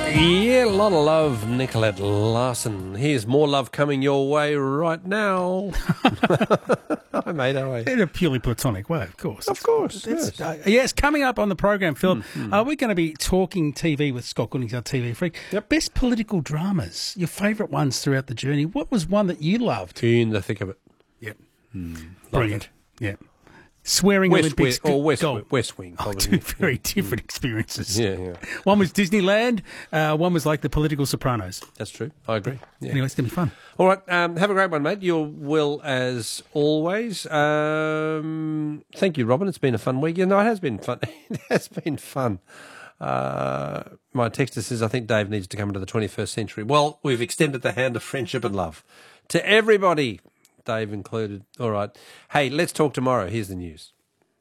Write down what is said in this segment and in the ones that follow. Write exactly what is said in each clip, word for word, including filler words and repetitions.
Yeah, a lot of love, Nicolette Larson. Here's more love coming your way right now. Hi, mate, how are you? In a purely platonic way, of course. Of course, It's, yes. uh, yes, coming up on the program, Philip, Mm-hmm. uh, we're going to be talking T V with Scott Goodings, our T V freak. Yep. Best political dramas, your favourite ones throughout the journey. What was one that you loved? In the thick of it. Yep. Loved Brilliant. it. Yeah. Swearing West, Olympics. West, or West, gold. West Wing, Oh, probably. two very different experiences. Yeah, yeah. One was Disneyland, uh, one was like the political Sopranos. That's true. I agree. Yeah. Anyway, it's going to be fun. All right, um, have a great one, mate. You will as always. Um, thank you, Robin. It's been a fun week. Yeah, no, it has been fun. It has been fun. Uh, my texter says, I think Dave needs to come into the twenty-first century. Well, we've extended the hand of friendship and love to everybody, Dave included. All right. Hey, let's talk tomorrow. Here's the news.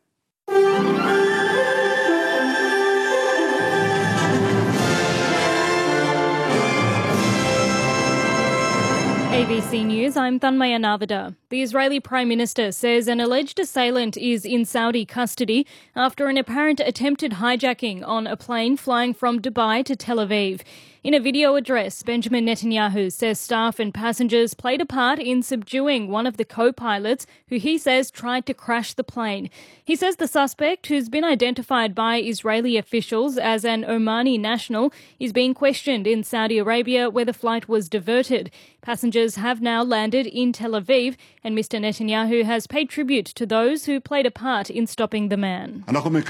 A B C News, I'm Thanmaya Navada. The Israeli Prime Minister says an alleged assailant is in Saudi custody after an apparent attempted hijacking on a plane flying from Dubai to Tel Aviv. In a video address, Benjamin Netanyahu says staff and passengers played a part in subduing one of the co-pilots who he says tried to crash the plane. He says the suspect, who's been identified by Israeli officials as an Omani national, is being questioned in Saudi Arabia where the flight was diverted. Passengers have now landed in Tel Aviv and Mister Netanyahu has paid tribute to those who played a part in stopping the man.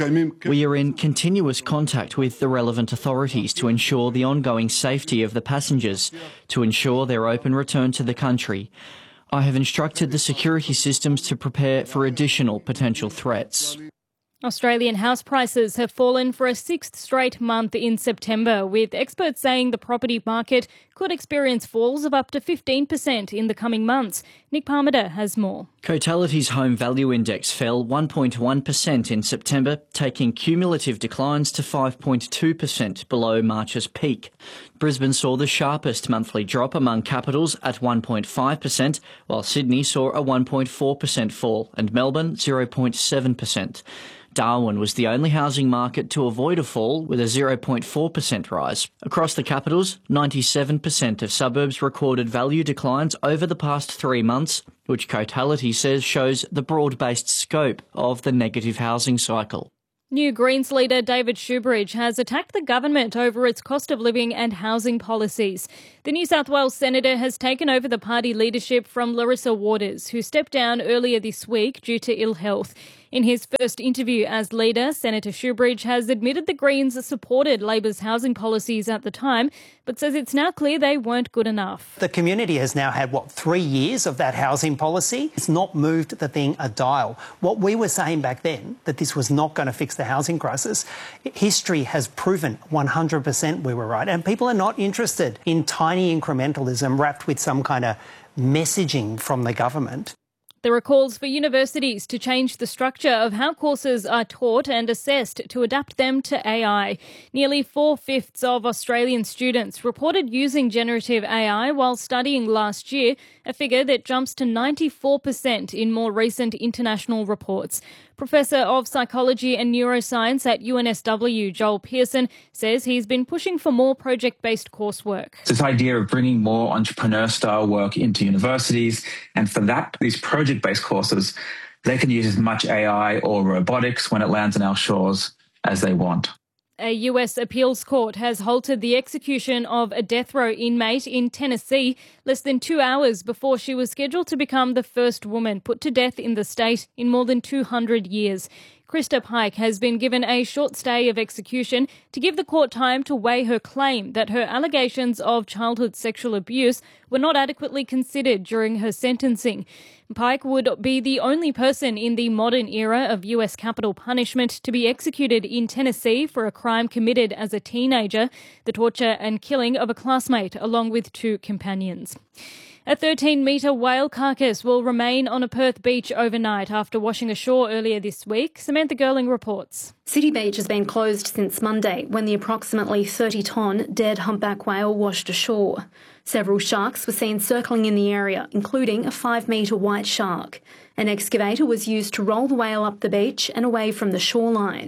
We are in continuous contact with the relevant authorities to ensure the ongoing safety of the passengers, to ensure their open return to the country. I have instructed the security systems to prepare for additional potential threats. Australian house prices have fallen for a sixth straight month in September, with experts saying the property market could experience falls of up to fifteen percent in the coming months. Nick Parmiter has more. Cotality's Home Value Index fell one point one percent in September, taking cumulative declines to five point two percent below March's peak. Brisbane saw the sharpest monthly drop among capitals at one point five percent, while Sydney saw a one point four percent fall and Melbourne zero point seven percent. Darwin was the only housing market to avoid a fall with a zero point four percent rise. Across the capitals, ninety-seven percent of suburbs recorded value declines over the past three months, which Cotality says shows the broad-based scope of the negative housing cycle. New Greens leader David Shoebridge has attacked the government over its cost of living and housing policies. The New South Wales senator has taken over the party leadership from Larissa Waters, who stepped down earlier this week due to ill health. In his first interview as leader, Senator Shoebridge has admitted the Greens supported Labor's housing policies at the time, but says it's now clear they weren't good enough. The community has now had, what, three years of that housing policy? It's not moved the thing a dial. What we were saying back then, that this was not going to fix the housing crisis, history has proven one hundred percent we were right. And people are not interested in tiny incrementalism wrapped with some kind of messaging from the government. There are calls for universities to change the structure of how courses are taught and assessed to adapt them to A I. Nearly four-fifths of Australian students reported using generative A I while studying last year, a figure that jumps to ninety-four percent in more recent international reports. Professor of Psychology and Neuroscience at U N S W, Joel Pearson, says he's been pushing for more project-based coursework. This idea of bringing more entrepreneur-style work into universities, and for that, these project-based courses, they can use as much A I or robotics when it lands on our shores as they want. A U S appeals court has halted the execution of a death row inmate in Tennessee less than two hours before she was scheduled to become the first woman put to death in the state in more than two hundred years. Krista Pike has been given a short stay of execution to give the court time to weigh her claim that her allegations of childhood sexual abuse were not adequately considered during her sentencing. Pike would be the only person in the modern era of U S capital punishment to be executed in Tennessee for a crime committed as a teenager, the torture and killing of a classmate along with two companions. A thirteen-metre whale carcass will remain on a Perth beach overnight after washing ashore earlier this week. Samantha Girling reports. City Beach has been closed since Monday when the approximately thirty-tonne dead humpback whale washed ashore. Several sharks were seen circling in the area, including a five-metre white shark. An excavator was used to roll the whale up the beach and away from the shoreline.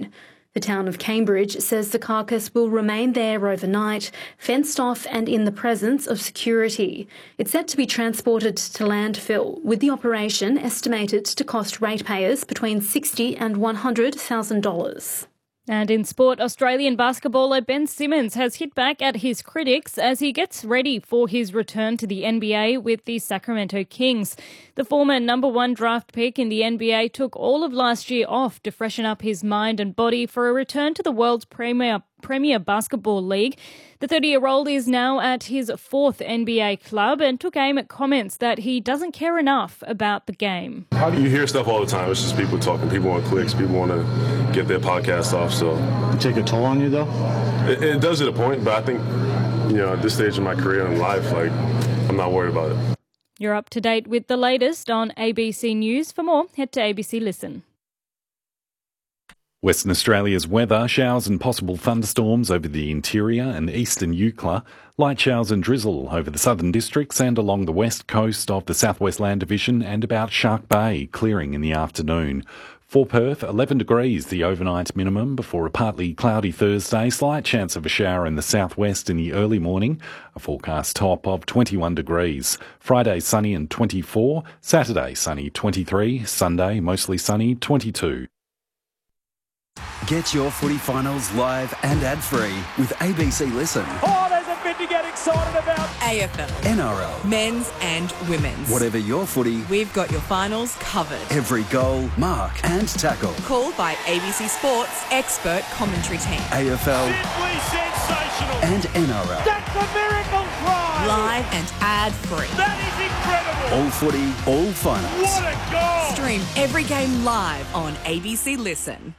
The town of Cambridge says the carcass will remain there overnight, fenced off and in the presence of security. It's set to be transported to landfill, with the operation estimated to cost ratepayers between sixty thousand dollars and one hundred thousand dollars. And in sport, Australian basketballer Ben Simmons has hit back at his critics as he gets ready for his return to the N B A with the Sacramento Kings. The former number one draft pick in the N B A took all of last year off to freshen up his mind and body for a return to the world's premier, premier basketball league. The thirty-year-old is now at his fourth N B A club and took aim at comments that he doesn't care enough about the game. How do you hear stuff all the time? It's just people talking. People want clicks. People want to get their podcast off. So take a toll on you, though? It, it does at a point, but I think, you know, at this stage of my career and life, like, I'm not worried about it. You're up to date with the latest on A B C News. For more, head to A B C Listen. Western Australia's weather, showers and possible thunderstorms over the interior and eastern Eucla, light showers and drizzle over the southern districts and along the west coast of the Southwest Land Division and about Shark Bay, clearing in the afternoon. For Perth, eleven degrees the overnight minimum before a partly cloudy Thursday, slight chance of a shower in the southwest in the early morning, a forecast top of twenty-one degrees. Friday sunny and twenty-four, Saturday sunny twenty-three, Sunday mostly sunny twenty-two. Get your footy finals live and ad-free with A B C Listen. Oh, there's a bit to get excited about. A F L. N R L. Men's and women's. Whatever your footy, we've got your finals covered. Every goal, mark and tackle. Called by A B C Sports expert commentary team. A F L. Simply sensational. And N R L. That's a miracle try. Live and ad-free. That is incredible. All footy, all finals. What a goal. Stream every game live on A B C Listen.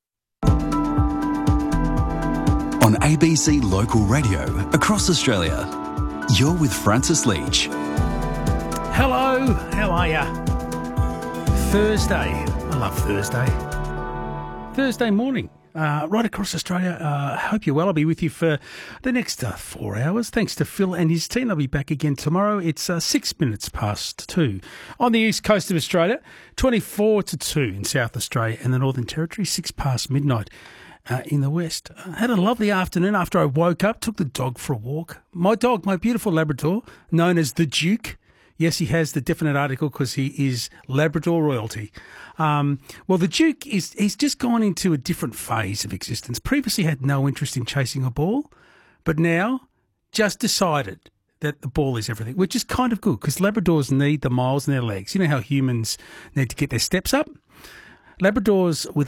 On A B C Local Radio across Australia, you're with Francis Leach. Hello, how are ya? Thursday. I love Thursday. Thursday morning, uh, right across Australia. I uh, hope you're well. I'll be with you for the next uh, four hours. Thanks to Phil and his team. They'll be back again tomorrow. It's uh, six minutes past two on the east coast of Australia, twenty-four to two in South Australia and the Northern Territory, six past midnight. Uh, in the west. I had a lovely afternoon after I woke up, took the dog for a walk. My dog, my beautiful Labrador, known as the Duke. Yes, he has the definite article because he is Labrador royalty. Um, well, the Duke, is he's just gone into a different phase of existence. Previously had no interest in chasing a ball, but now just decided that the ball is everything, which is kind of good because Labradors need the miles in their legs. You know how humans need to get their steps up? Labradors with